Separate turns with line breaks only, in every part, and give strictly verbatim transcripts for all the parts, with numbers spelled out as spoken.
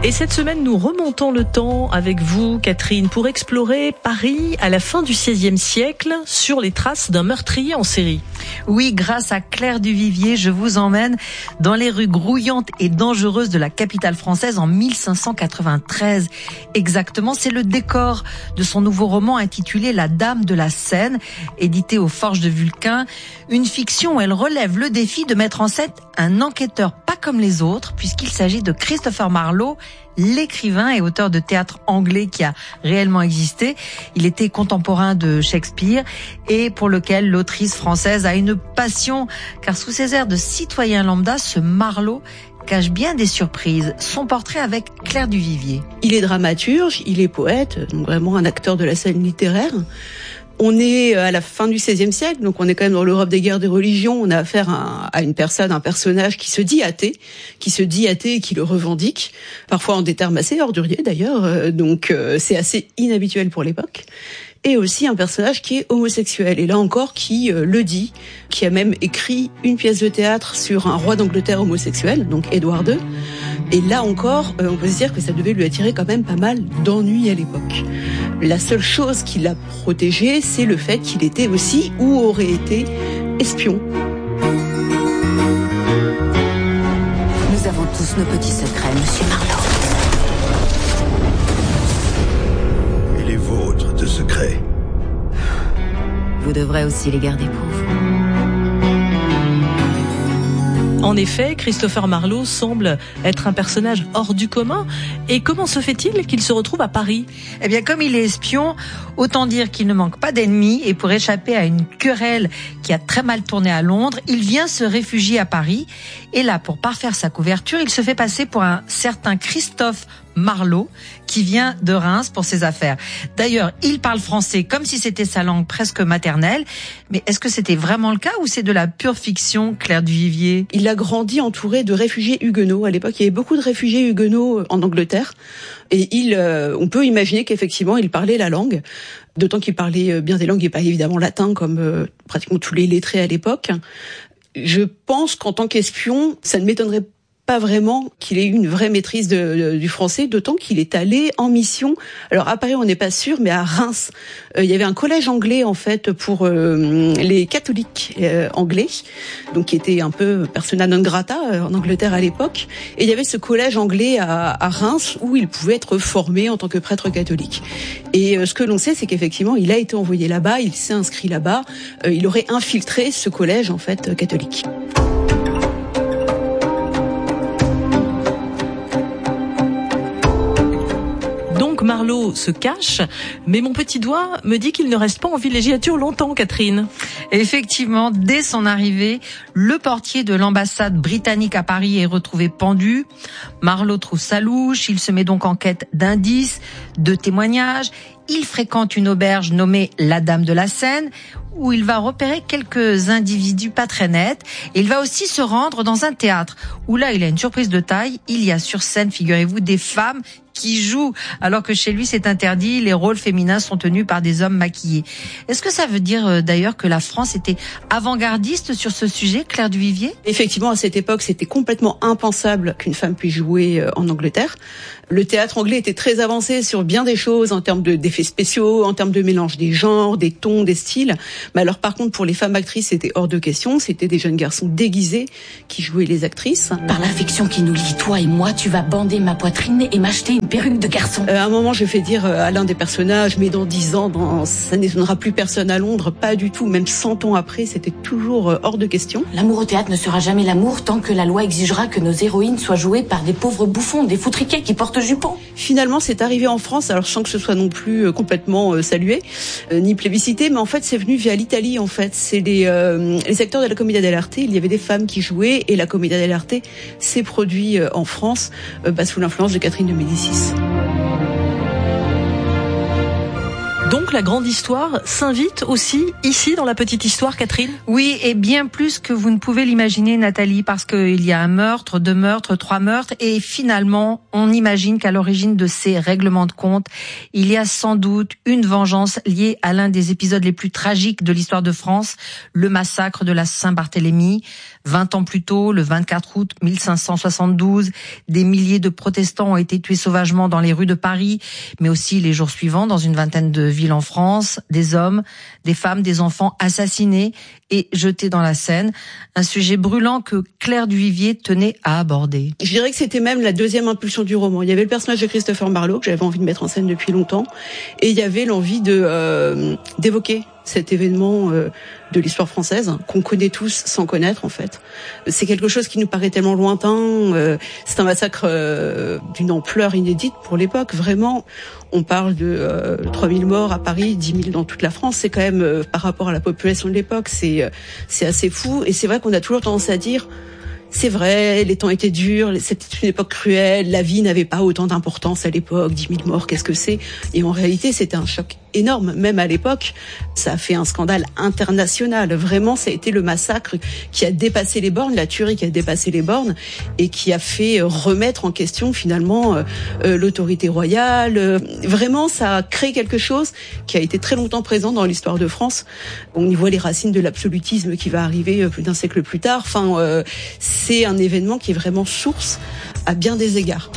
Et cette semaine, nous remontons le temps avec vous, Catherine, pour explorer Paris à la fin du seizième siècle sur les traces d'un meurtrier en série.
Oui, grâce à Claire Duvivier, je vous emmène dans les rues grouillantes et dangereuses de la capitale française en mille cinq cent quatre-vingt-treize. Exactement, c'est le décor de son nouveau roman intitulé La Dame de la Seine, édité aux Forges de Vulcain. Une fiction où elle relève le défi de mettre en scène un enquêteur pas comme les autres, puisqu'il s'agit de Christopher Marlowe, l'écrivain et auteur de théâtre anglais qui a réellement existé. Il était contemporain de Shakespeare et pour lequel l'autrice française a une passion, car sous ses airs de citoyen lambda, ce Marlowe cache bien des surprises. Son portrait avec Claire Duvivier.
Il est dramaturge, il est poète, donc vraiment un acteur de la scène littéraire. On est à la fin du seizième siècle, donc on est quand même dans l'Europe des guerres des religions. On a affaire à, à une personne, un personnage qui se dit athée, qui se dit athée et qui le revendique, parfois en des termes assez orduriers d'ailleurs, donc c'est assez inhabituel pour l'époque. Et aussi un personnage qui est homosexuel, et là encore qui euh, le dit, qui a même écrit une pièce de théâtre sur un roi d'Angleterre homosexuel, donc Édouard deux. Et là encore, euh, on peut se dire que ça devait lui attirer quand même pas mal d'ennuis à l'époque. La seule chose qui l'a protégé, c'est le fait qu'il était aussi, ou aurait été, espion.
Nous avons tous nos petits secrets, Monsieur Marlowe.
De secrets.
Vous devrez aussi les garder pour vous.
En effet, Christopher Marlowe semble être un personnage hors du commun. Et comment se fait-il qu'il se retrouve à Paris ?
Eh bien, comme il est espion, autant dire qu'il ne manque pas d'ennemis, et pour échapper à une querelle qui a très mal tourné à Londres, il vient se réfugier à Paris. Et là, pour parfaire sa couverture, il se fait passer pour un certain Christophe Marlowe, qui vient de Reims pour ses affaires. D'ailleurs, il parle français comme si c'était sa langue presque maternelle. Mais est-ce que c'était vraiment le cas ou c'est de la pure fiction, Claire Duvivier ?
Il a grandi entouré de réfugiés huguenots. À l'époque, il y avait beaucoup de réfugiés huguenots en Angleterre. Et il, euh, on peut imaginer qu'effectivement, il parlait la langue. D'autant qu'il parlait bien des langues et pas évidemment latin comme euh, pratiquement tous les lettrés à l'époque. Je pense qu'en tant qu'espion, ça ne m'étonnerait pas pas vraiment qu'il ait eu une vraie maîtrise de, de, du français, d'autant qu'il est allé en mission. Alors à Paris, on n'est pas sûr, mais à Reims, euh, il y avait un collège anglais en fait pour euh, les catholiques euh, anglais, donc qui était un peu persona non grata euh, en Angleterre à l'époque. Et il y avait ce collège anglais à, à Reims où il pouvait être formé en tant que prêtre catholique. Et euh, ce que l'on sait, c'est qu'effectivement, il a été envoyé là-bas, il s'est inscrit là-bas, euh, il aurait infiltré ce collège en fait euh, catholique.
Marlowe se cache, mais mon petit doigt me dit qu'il ne reste pas en villégiature longtemps, Catherine.
Effectivement, dès son arrivée, le portier de l'ambassade britannique à Paris est retrouvé pendu. Marlowe trouve ça louche, il se met donc en quête d'indices, de témoignages. Il fréquente une auberge nommée La Dame de la Seine, où il va repérer quelques individus pas très nets. Et il va aussi se rendre dans un théâtre, où là, il a une surprise de taille. Il y a sur scène, figurez-vous, des femmes qui jouent, alors que chez lui, c'est interdit. Les rôles féminins sont tenus par des hommes maquillés. Est-ce que ça veut dire euh, d'ailleurs que la France était avant-gardiste sur ce sujet, Claire Duvivier ?
Effectivement, à cette époque, c'était complètement impensable qu'une femme puisse jouer euh, en Angleterre. Le théâtre anglais était très avancé sur bien des choses en termes de, d'effets spéciaux, en termes de mélange des genres, des tons, des styles. Mais alors, par contre, pour les femmes actrices, c'était hors de question. C'était des jeunes garçons déguisés qui jouaient les actrices.
Par l'affection qui nous lie, toi et moi, tu vas bander ma poitrine et m'acheter une perruque de garçon.
Euh, à un moment, j'ai fait dire à l'un des personnages, mais dans dix ans, dans, ça n'étonnera plus personne à Londres. Pas du tout. Même cent ans après, c'était toujours euh, hors de question.
L'amour au théâtre ne sera jamais l'amour tant que la loi exigera que nos héroïnes soient jouées par des pauvres bouffons, des foutriquets qui portent jupons.
Finalement, c'est arrivé en France, alors sans que ce soit non plus euh, complètement euh, salué, euh, ni plébiscité, mais en fait, c'est venu via l'Italie, en fait. C'est les, euh, les acteurs de la Commedia dell'arte. Il y avait des femmes qui jouaient, et la Commedia dell'arte s'est produit euh, en France, euh, bah, sous l'influence de Catherine de Médicis.
Donc, donc la grande histoire s'invite aussi ici dans la petite histoire, Catherine?
Oui, et bien plus que vous ne pouvez l'imaginer, Nathalie, parce qu'il y a un meurtre, deux meurtres, trois meurtres, et finalement, on imagine qu'à l'origine de ces règlements de compte, il y a sans doute une vengeance liée à l'un des épisodes les plus tragiques de l'histoire de France, le massacre de la Saint-Barthélemy. Vingt ans plus tôt, le vingt-quatre août mille cinq cent soixante-douze, des milliers de protestants ont été tués sauvagement dans les rues de Paris, mais aussi les jours suivants dans une vingtaine de villes en France, des hommes, des femmes, des enfants assassinés et jetés dans la Seine. Un sujet brûlant que Claire Duvivier tenait à aborder.
Je dirais que c'était même la deuxième impulsion du roman. Il y avait le personnage de Christopher Marlowe que j'avais envie de mettre en scène depuis longtemps, et il y avait l'envie de euh, d'évoquer cet événement euh, de l'histoire française qu'on connaît tous sans connaître en fait. C'est quelque chose qui nous paraît tellement lointain. Euh, c'est un massacre euh, d'une ampleur inédite pour l'époque. Vraiment, on parle de euh, trois mille morts à Paris, dix mille dans toute la France. C'est quand même euh, par rapport à la population de l'époque, c'est euh, c'est assez fou. Et c'est vrai qu'on a toujours tendance à dire. C'est vrai, les temps étaient durs, c'était une époque cruelle, la vie n'avait pas autant d'importance à l'époque, dix mille morts, qu'est-ce que c'est? Et en réalité, c'était un choc énorme, même à l'époque. Ça a fait un scandale international. Vraiment, ça a été le massacre qui a dépassé les bornes, la tuerie qui a dépassé les bornes et qui a fait remettre en question finalement euh, l'autorité royale. Euh, vraiment, ça a créé quelque chose qui a été très longtemps présent dans l'histoire de France. On y voit les racines de l'absolutisme qui va arriver plus d'un siècle plus tard. Enfin, euh, c'est un événement qui est vraiment source à bien des égards.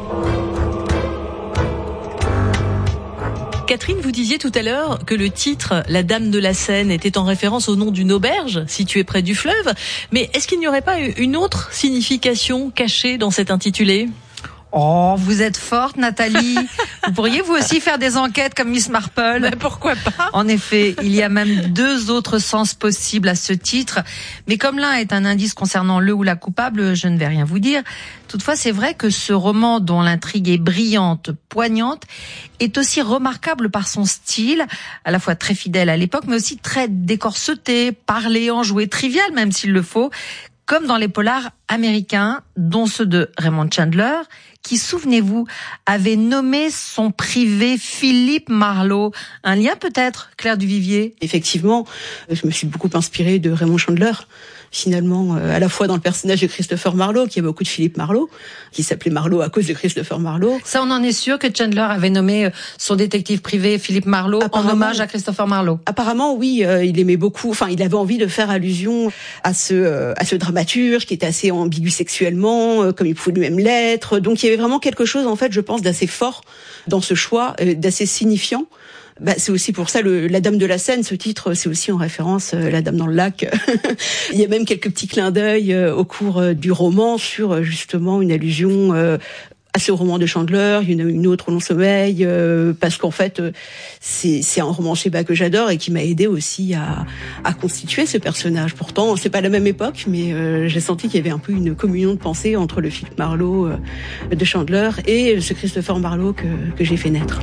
Catherine, vous disiez tout à l'heure que le titre « La Dame de la Seine » était en référence au nom d'une auberge située près du fleuve. Mais est-ce qu'il n'y aurait pas une autre signification cachée dans cet intitulé ?
Oh, vous êtes forte, Nathalie. Vous pourriez vous aussi faire des enquêtes comme Miss Marple.
Ben pourquoi pas ?
En effet, il y a même deux autres sens possibles à ce titre. Mais comme l'un est un indice concernant le ou la coupable, je ne vais rien vous dire. Toutefois, c'est vrai que ce roman, dont l'intrigue est brillante, poignante, est aussi remarquable par son style, à la fois très fidèle à l'époque, mais aussi très décorseté, parlé, enjoué, trivial même s'il le faut, comme dans les polars américains, dont ceux de Raymond Chandler, qui, souvenez-vous, avait nommé son privé Philippe Marlowe. Un lien peut-être, Claire Duvivier ?
Effectivement, je me suis beaucoup inspirée de Raymond Chandler, finalement, euh, à la fois dans le personnage de Christopher Marlowe, qui a beaucoup de Philippe Marlowe, qui s'appelait Marlowe à cause de Christopher Marlowe.
Ça, on en est sûr que Chandler avait nommé son détective privé Philippe Marlowe en hommage à Christopher Marlowe.
Apparemment, oui, euh, il aimait beaucoup, enfin, il avait envie de faire allusion à ce euh, à ce dramaturge qui était assez ambigu sexuellement, euh, comme il pouvait lui-même l'être. Donc, il y avait vraiment quelque chose, en fait, je pense, d'assez fort dans ce choix, euh, d'assez signifiant. Bah, c'est aussi pour ça le La Dame de la Seine, ce titre, c'est aussi en référence euh, La Dame dans le lac. Il y a même quelques petits clins d'œil euh, au cours euh, du roman sur euh, justement une allusion euh, à ce roman de Chandler, il y en a une autre au Long Sommeil, euh, parce qu'en fait euh, c'est c'est un roman Sheba que j'adore et qui m'a aidé aussi à à constituer ce personnage. Pourtant, c'est pas la même époque, mais euh, j'ai senti qu'il y avait un peu une communion de pensée entre le Philippe Marlowe euh, de Chandler et ce Christopher Marlowe que que j'ai fait naître.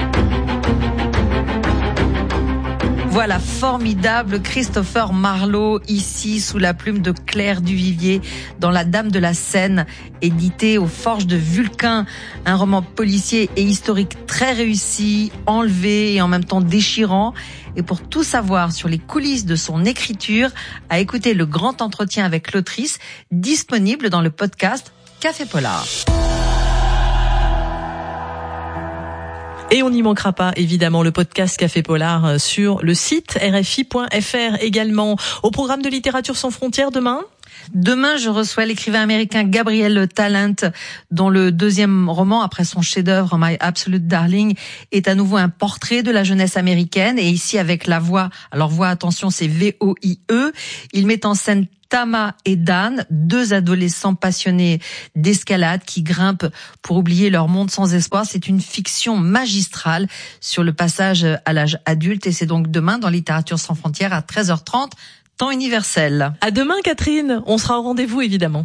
Voilà, formidable Christopher Marlowe, ici sous la plume de Claire Duvivier, dans La Dame de la Seine, édité aux Forges de Vulcain. Un roman policier et historique très réussi, enlevé et en même temps déchirant. Et pour tout savoir sur les coulisses de son écriture, à écouter le grand entretien avec l'autrice, disponible dans le podcast Café Polar.
Et on n'y manquera pas, évidemment, le podcast Café Polar sur le site R F I point F R également. Au programme de Littérature sans frontières demain ?
Demain, je reçois l'écrivain américain Gabriel Talent, dont le deuxième roman, après son chef-d'œuvre My Absolute Darling, est à nouveau un portrait de la jeunesse américaine. Et ici, avec la voix, alors voix, attention, c'est V O I E, il met en scène Tama et Dan, deux adolescents passionnés d'escalade qui grimpent pour oublier leur monde sans espoir. C'est une fiction magistrale sur le passage à l'âge adulte et c'est donc demain dans Littérature sans frontières à treize heures trente, temps universel.
À demain, Catherine. On sera au rendez-vous, évidemment.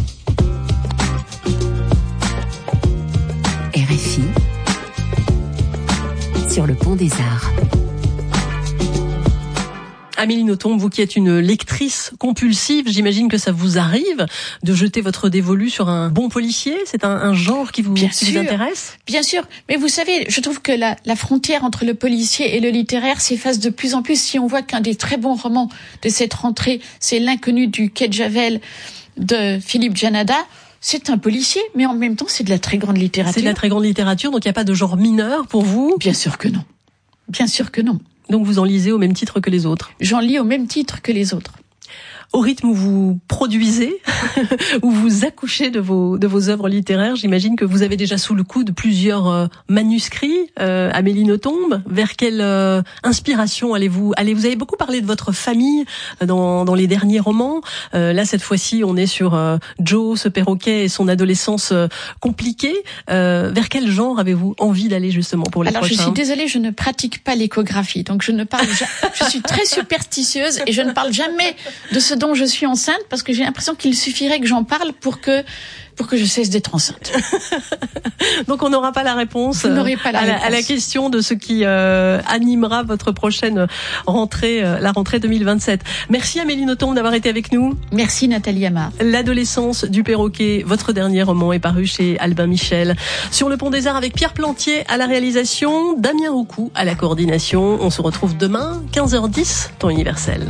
R F I sur le Pont des Arts.
Amélie Nothomb, vous qui êtes une lectrice compulsive, j'imagine que ça vous arrive de jeter votre dévolu sur un bon policier. C'est un, un genre qui vous,
Bien
qui
sûr.
vous intéresse?
Bien sûr, mais vous savez, je trouve que la, la frontière entre le policier et le littéraire s'efface de plus en plus. Si on voit qu'un des très bons romans de cette rentrée, c'est L'inconnu du quai de Javel de Philippe Janada, c'est un policier, mais en même temps, c'est de la très grande littérature.
C'est de la très grande littérature, donc il n'y a pas de genre mineur pour vous?
Bien sûr que non. Bien sûr que non.
Donc vous en lisez au même titre que les autres?
J'en lis au même titre que les autres.
Au rythme où vous produisez, où vous accouchez de vos de vos œuvres littéraires, j'imagine que vous avez déjà sous le coude plusieurs euh, manuscrits. Euh, Amélie Nothomb, vers quelle euh, inspiration allez-vous allez Vous avez beaucoup parlé de votre famille dans dans les derniers romans. Euh, là, cette fois-ci, on est sur euh, Joe, ce perroquet et son adolescence euh, compliquée. Euh, vers quel genre avez-vous envie d'aller justement pour les
Alors,
prochains?
je suis désolée, je ne pratique pas l'échographie, donc je ne parle. ja- je suis très superstitieuse et je ne parle jamais de ce dont je suis enceinte parce que j'ai l'impression qu'il suffirait que j'en parle pour que pour que je cesse d'être enceinte.
Donc on n'aura pas la réponse,
Vous n'aurez pas la
à, la,
réponse.
à la question de ce qui euh, animera votre prochaine rentrée, euh, la rentrée deux mille vingt-sept. Merci Amélie Nothomb d'avoir été avec nous.
Merci Nathalie Amar.
L'adolescence du perroquet, votre dernier roman est paru chez Albin Michel. Sur le Pont des Arts avec Pierre Plantier à la réalisation, Damien Roucou à la coordination. On se retrouve demain, quinze heures dix, temps universel.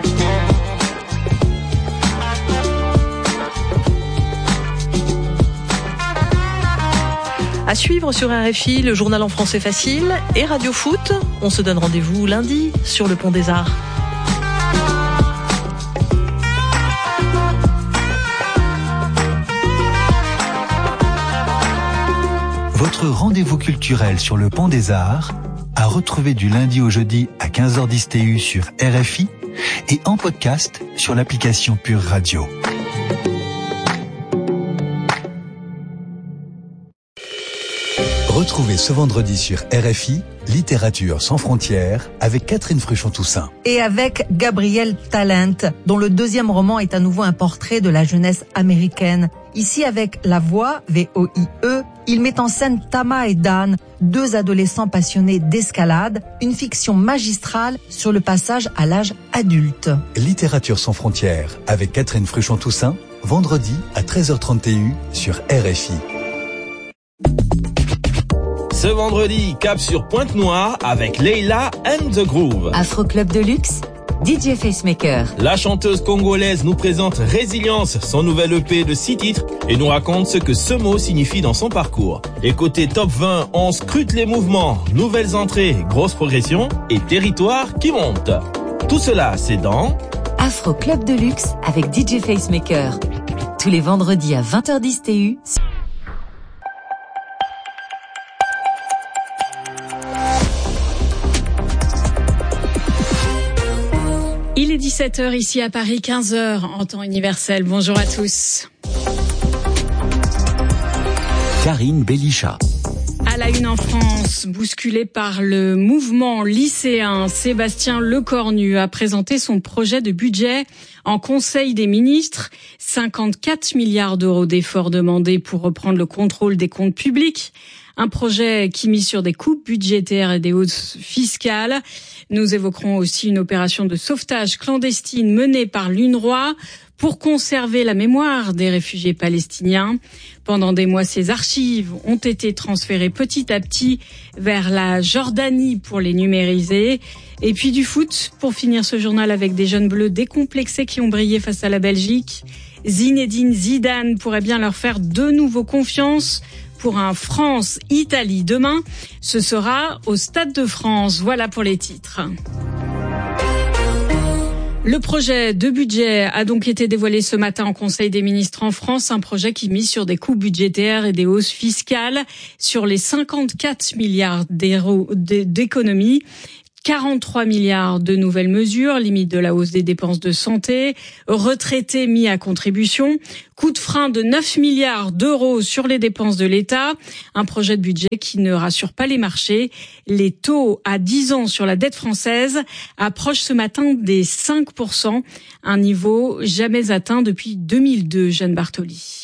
À suivre sur R F I, le journal en français facile et Radio Foot. On se donne rendez-vous lundi sur le Pont des Arts.
Votre rendez-vous culturel sur le Pont des Arts, à retrouver du lundi au jeudi à quinze heures dix T U sur R F I et en podcast sur l'application Pure Radio. Retrouvez ce vendredi sur R F I Littérature sans frontières avec Catherine Fruchon-Toussaint.
Et avec Gabriel Talent, dont le deuxième roman est à nouveau un portrait de la jeunesse américaine. Ici, avec La Voix, V O I E, il met en scène Tama et Dan, deux adolescents passionnés d'escalade, une fiction magistrale sur le passage à l'âge adulte.
Littérature sans frontières avec Catherine Fruchon-Toussaint, vendredi à treize heures trente T U sur R F I.
Ce vendredi, cap sur Pointe-Noire avec Leila and the Groove.
Afro Club de luxe, D J Facemaker.
La chanteuse congolaise nous présente Résilience, son nouvel E P de six titres, et nous raconte ce que ce mot signifie dans son parcours. Et côté top vingt, on scrute les mouvements, nouvelles entrées, grosse progression et territoire qui monte. Tout cela, c'est dans
Afro Club de luxe avec D J Facemaker. Tous les vendredis à vingt heures dix T U.
Il est dix-sept heures ici à Paris, quinze heures en temps universel. Bonjour à tous.
Karine Bélichat.
À la une en France, bousculé par le mouvement lycéen, Sébastien Lecornu a présenté son projet de budget en Conseil des ministres. cinquante-quatre milliards d'euros d'efforts demandés pour reprendre le contrôle des comptes publics. Un projet qui mise sur des coupes budgétaires et des hausses fiscales. Nous évoquerons aussi une opération de sauvetage clandestine menée par l'UNRWA pour conserver la mémoire des réfugiés palestiniens. Pendant des mois, ces archives ont été transférées petit à petit vers la Jordanie pour les numériser. Et puis du foot, pour finir ce journal avec des jeunes bleus décomplexés qui ont brillé face à la Belgique. Zinedine Zidane pourrait bien leur faire de nouveau confiance pour un France-Italie demain. Ce sera au Stade de France. Voilà pour les titres. Le projet de budget a donc été dévoilé ce matin en Conseil des ministres en France, un projet qui mise sur des coupes budgétaires et des hausses fiscales sur les cinquante-quatre milliards d'euros d'économies. quarante-trois milliards de nouvelles mesures, limite de la hausse des dépenses de santé, retraités mis à contribution, coup de frein de neuf milliards d'euros sur les dépenses de l'État, un projet de budget qui ne rassure pas les marchés. Les taux à dix ans sur la dette française approchent ce matin des cinq pour cent, un niveau jamais atteint depuis deux mille deux, Jeanne Bartoli.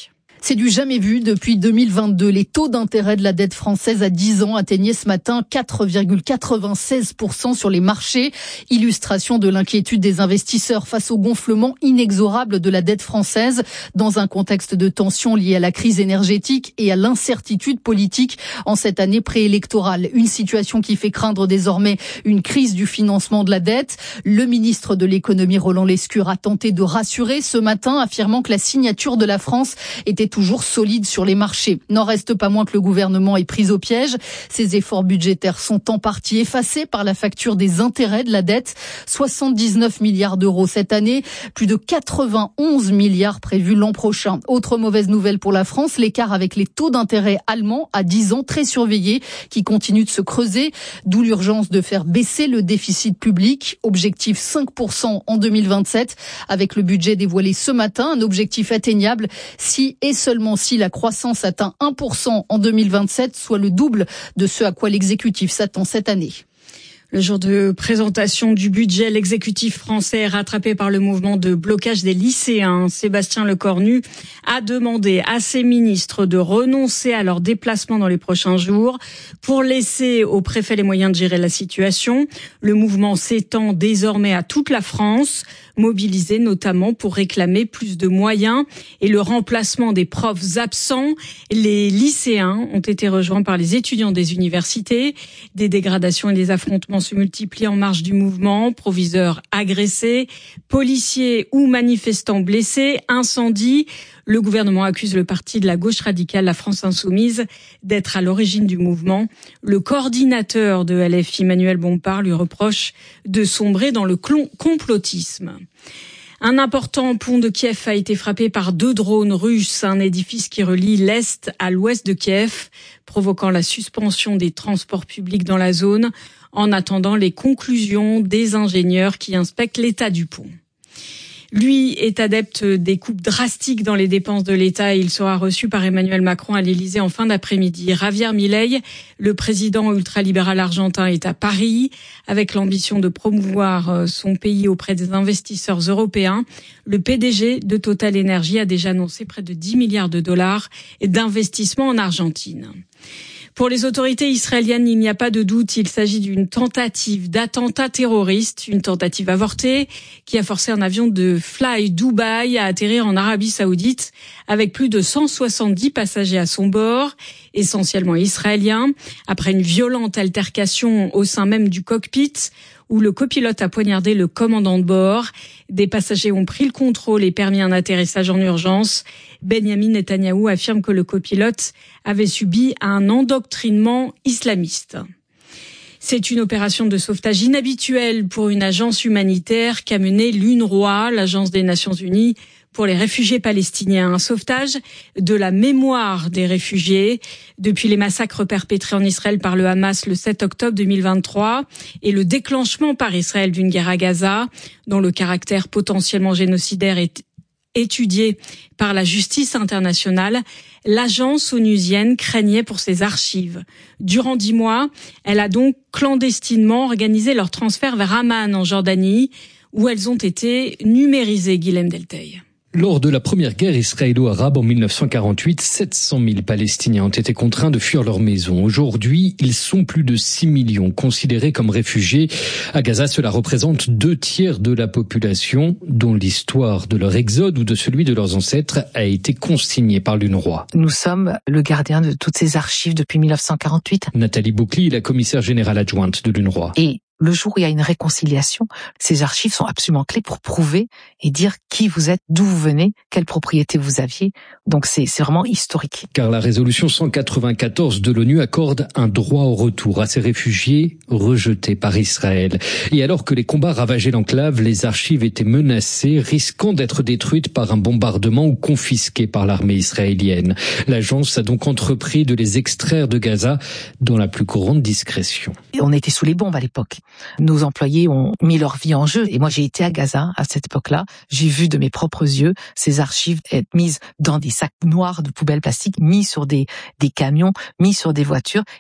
C'est du jamais vu depuis deux mille vingt-deux. Les taux d'intérêt de la dette française à dix ans atteignaient ce matin quatre virgule quatre-vingt-seize pour cent sur les marchés. Illustration de l'inquiétude des investisseurs face au gonflement inexorable de la dette française dans un contexte de tension lié à la crise énergétique et à l'incertitude politique en cette année préélectorale. Une situation qui fait craindre désormais une crise du financement de la dette. Le ministre de l'économie Roland Lescure a tenté de rassurer ce matin, affirmant que la signature de la France était toujours solide sur les marchés. N'en reste pas moins que le gouvernement est pris au piège. Ses efforts budgétaires sont en partie effacés par la facture des intérêts de la dette. soixante-dix-neuf milliards d'euros cette année, plus de quatre-vingt-onze milliards prévus l'an prochain. Autre mauvaise nouvelle pour la France, l'écart avec les taux d'intérêt allemands à dix ans très surveillés qui continuent de se creuser, d'où l'urgence de faire baisser le déficit public. Objectif cinq pour cent en deux mille vingt-sept, avec le budget dévoilé ce matin, un objectif atteignable si et seulement si la croissance atteint un pour cent en deux mille vingt-sept, soit le double de ce à quoi l'exécutif s'attend cette année.
Le jour de présentation du budget, l'exécutif français est rattrapé par le mouvement de blocage des lycéens. Sébastien Lecornu a demandé à ses ministres de renoncer à leur déplacement dans les prochains jours pour laisser aux préfets les moyens de gérer la situation. Le mouvement s'étend désormais à toute la France, mobilisé notamment pour réclamer plus de moyens et le remplacement des profs absents. Les lycéens ont été rejoints par les étudiants des universités. Des dégradations et des affrontements se multiplient en marge du mouvement, proviseurs agressés, policiers ou manifestants blessés, incendies. Le gouvernement accuse le parti de la gauche radicale, la France Insoumise, d'être à l'origine du mouvement. Le coordinateur de L F I, Manuel Bompard, lui reproche de sombrer dans le complotisme. Un important pont de Kiev a été frappé par deux drones russes, un édifice qui relie l'est à l'ouest de Kiev, provoquant la suspension des transports publics dans la zone, en attendant les conclusions des ingénieurs qui inspectent l'état du pont. Lui est adepte des coupes drastiques dans les dépenses de l'État et il sera reçu par Emmanuel Macron à l'Élysée en fin d'après-midi. Javier Milei, le président ultralibéral argentin, est à Paris avec l'ambition de promouvoir son pays auprès des investisseurs européens. Le P D G de Total Energy a déjà annoncé près de dix milliards de dollars d'investissement en Argentine. Pour les autorités israéliennes, il n'y a pas de doute, il s'agit d'une tentative d'attentat terroriste, une tentative avortée qui a forcé un avion de Fly Dubai à atterrir en Arabie Saoudite avec plus de cent soixante-dix passagers à son bord, essentiellement israéliens, après une violente altercation au sein même du cockpit où le copilote a poignardé le commandant de bord. Des passagers ont pris le contrôle et permis un atterrissage en urgence. Benjamin Netanyahou affirme que le copilote avait subi un endoctrinement islamiste. C'est une opération de sauvetage inhabituelle pour une agence humanitaire qu'a menée l'UNRWA, l'agence des Nations Unies pour les réfugiés palestiniens. Un sauvetage de la mémoire des réfugiés depuis les massacres perpétrés en Israël par le Hamas le sept octobre deux mille vingt-trois et le déclenchement par Israël d'une guerre à Gaza dont le caractère potentiellement génocidaire est étudié par la justice internationale. L'agence onusienne craignait pour ses archives. Durant dix mois, elle a donc clandestinement organisé leur transfert vers Amman en Jordanie où elles ont été numérisées, Guilhem Delteil.
Lors de la première guerre israélo-arabe en mille neuf cent quarante-huit, sept cent mille Palestiniens ont été contraints de fuir leur maison. Aujourd'hui, ils sont plus de six millions considérés comme réfugiés. À Gaza, cela représente deux tiers de la population, dont l'histoire de leur exode ou de celui de leurs ancêtres a été consignée par l'UNRWA.
Nous sommes le gardien de toutes ces archives depuis mille neuf cent quarante-huit.
Nathalie Boucli est la commissaire générale adjointe de l'UNRWA.
Et le jour où il y a une réconciliation, ces archives sont absolument clés pour prouver et dire qui vous êtes, d'où vous venez, quelle propriété vous aviez. Donc c'est, c'est vraiment historique.
Car la résolution cent quatre-vingt-quatorze de l'ONU accorde un droit au retour à ces réfugiés rejetés par Israël. Et alors que les combats ravageaient l'enclave, les archives étaient menacées, risquant d'être détruites par un bombardement ou confisquées par l'armée israélienne. L'agence a donc entrepris de les extraire de Gaza dans la plus grande discrétion.
Et on était sous les bombes à l'époque. Nos employés ont mis leur vie en jeu. Et moi, j'ai été à Gaza à cette époque-là. J'ai vu de mes propres yeux ces archives être mises dans des sacs noirs de poubelles plastiques, mis sur des, des camions, mis sur des voitures